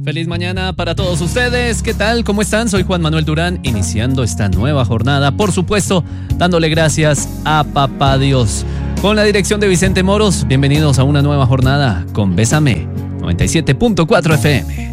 Feliz mañana para todos ustedes. ¿Qué tal? ¿Cómo están? Soy Juan Manuel Durán, iniciando esta nueva jornada, por supuesto, dándole gracias a Papá Dios. Con la dirección de Vicente Moros, bienvenidos a una nueva jornada con Bésame 97.4 FM.